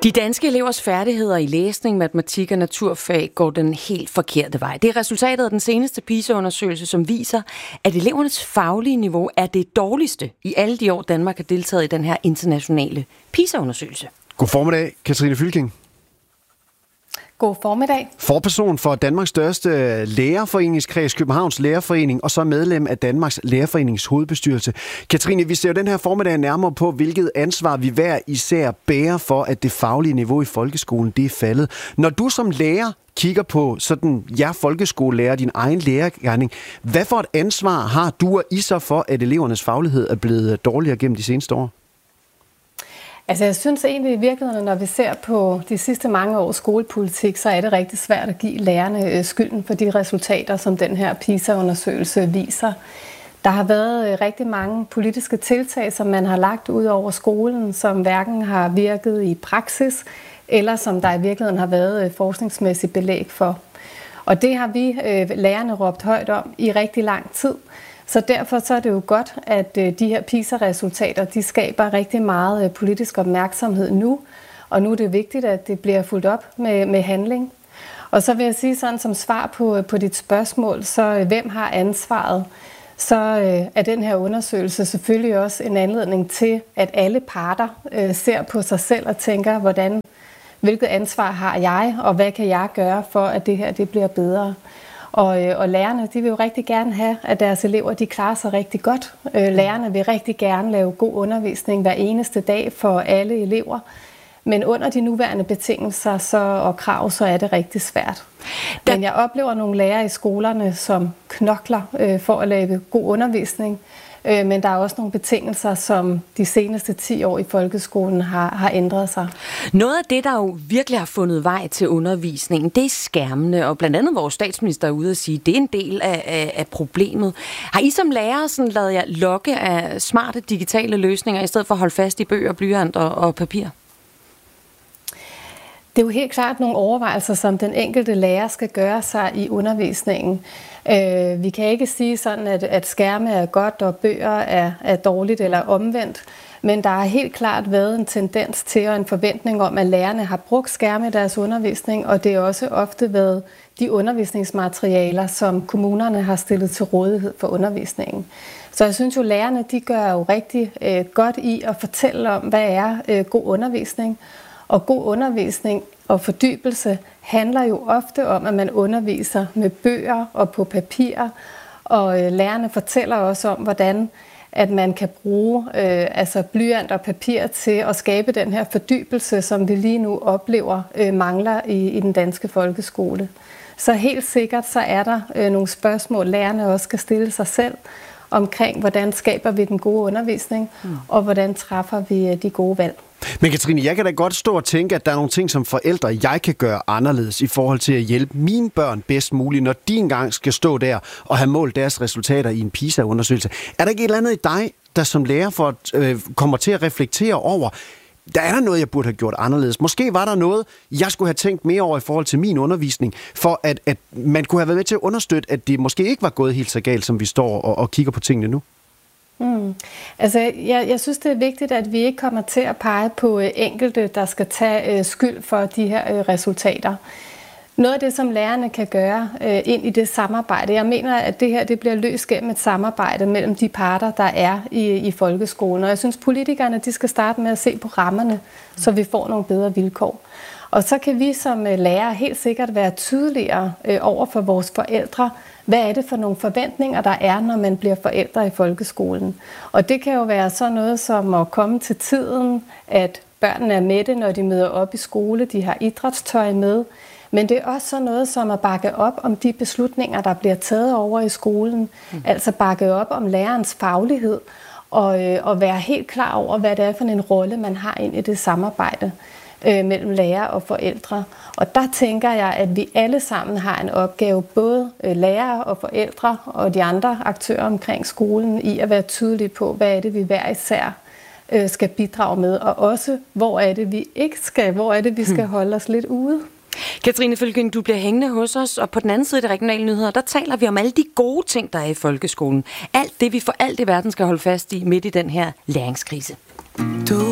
De danske elevers færdigheder i læsning, matematik og naturfag går den helt forkerte vej. Det er resultatet af den seneste PISA-undersøgelse, som viser, at elevernes faglige niveau er det dårligste i alle de år, Danmark har deltaget i den her internationale PISA-undersøgelse. God formiddag, Katrine Fylking. God formiddag. Forperson for Danmarks største lærerforeningskreds, Københavns Lærerforening, og så medlem af Danmarks Lærerforenings hovedbestyrelse. Katrine, vi ser jo den her formiddag nærmere på, hvilket ansvar vi hver især bærer for, at det faglige niveau i folkeskolen det er faldet. Når du som lærer kigger på sådan folkeskolelærer, din egen lærergerning, hvad for et ansvar har du og I så for, at elevernes faglighed er blevet dårligere gennem de seneste år? Altså jeg synes egentlig i virkeligheden, når vi ser på de sidste mange års skolepolitik, så er det rigtig svært at give lærerne skylden for de resultater, som den her PISA-undersøgelse viser. Der har været rigtig mange politiske tiltag, som man har lagt ud over skolen, som hverken har virket i praksis, eller som der i virkeligheden har været forskningsmæssigt belæg for. Og det har vi lærerne råbt højt om i rigtig lang tid. Så derfor så er det jo godt, at de her PISA-resultater, de skaber rigtig meget politisk opmærksomhed nu. Og nu er det vigtigt, at det bliver fulgt op med handling. Og så vil jeg sige sådan som svar på dit spørgsmål, så hvem har ansvaret? Så er den her undersøgelse selvfølgelig også en anledning til, at alle parter ser på sig selv og tænker, hvilket ansvar har jeg, og hvad kan jeg gøre for, at det her det bliver bedre? Og lærerne, de vil jo rigtig gerne have, at deres elever, de klarer sig rigtig godt. Lærerne vil rigtig gerne lave god undervisning hver eneste dag for alle elever. Men under de nuværende betingelser og krav, så er det rigtig svært. Men jeg oplever nogle lærere i skolerne, som knokler for at lave god undervisning. Men der er også nogle betingelser, som de seneste 10 år i folkeskolen har ændret sig. Noget af det, der jo virkelig har fundet vej til undervisningen, det er skærmene, og blandt andet vores statsminister er ude at sige, at det er en del af problemet. Har I som lærere sådan ladet jer lokke af smarte digitale løsninger, i stedet for at holde fast i bøger, blyant og papir? Det er jo helt klart nogle overvejelser, som den enkelte lærer skal gøre sig i undervisningen. Vi kan ikke sige sådan, at skærme er godt og bøger er dårligt eller omvendt, men der har helt klart været en tendens til og en forventning om, at lærerne har brugt skærme i deres undervisning, og det er også ofte været de undervisningsmaterialer, som kommunerne har stillet til rådighed for undervisningen. Så jeg synes jo, lærerne de gør jo rigtig godt i at fortælle om, hvad er god undervisning. Og god undervisning og fordybelse handler jo ofte om, at man underviser med bøger og på papir. Og lærerne fortæller også om, hvordan at man kan bruge blyant og papir til at skabe den her fordybelse, som vi lige nu oplever mangler i den danske folkeskole. Så helt sikkert så er der nogle spørgsmål, lærerne også skal stille sig selv omkring, hvordan skaber vi den gode undervisning, og hvordan træffer vi de gode valg. Men Katrine, jeg kan da godt stå og tænke, at der er nogle ting som forældre, jeg kan gøre anderledes i forhold til at hjælpe mine børn bedst muligt, når de engang skal stå der og have målt deres resultater i en PISA-undersøgelse. Er der ikke et eller andet i dig, der som lærer kommer til at reflektere over, der er der noget, jeg burde have gjort anderledes? Måske var der noget, jeg skulle have tænkt mere over i forhold til min undervisning, for at man kunne have været med til at understøtte, at det måske ikke var gået helt så galt, som vi står og kigger på tingene nu. Altså, jeg synes, det er vigtigt, at vi ikke kommer til at pege på enkelte, der skal tage skyld for de her resultater. Noget af det, som lærerne kan gøre ind i det samarbejde, jeg mener, at det her det bliver løst gennem et samarbejde mellem de parter, der er i folkeskolen. Og jeg synes, politikerne de skal starte med at se på rammerne, så vi får nogle bedre vilkår. Og så kan vi som lærere helt sikkert være tydeligere over for vores forældre. Hvad er det for nogle forventninger, der er, når man bliver forældre i folkeskolen? Og det kan jo være sådan noget som at komme til tiden, at børnene er med det, når de møder op i skole, de har idrætstøj med. Men det er også sådan noget som at bakke op om de beslutninger, der bliver taget over i skolen. Altså bakke op om lærerens faglighed og være helt klar over, hvad det er for en rolle, man har ind i det samarbejde mellem lærer og forældre. Og der tænker jeg, at vi alle sammen har en opgave, både lærere og forældre og de andre aktører omkring skolen, i at være tydelige på, hvad er det, vi hver især skal bidrage med, og også, hvor er det, vi ikke skal, hvor er det, vi skal holde os lidt ude. Katrine Fylking, du bliver hængende hos os, og på den anden side af de regionale nyheder, der taler vi om alle de gode ting, der er i folkeskolen. Alt det, vi for alt i verden skal holde fast i midt i den her læringskrise.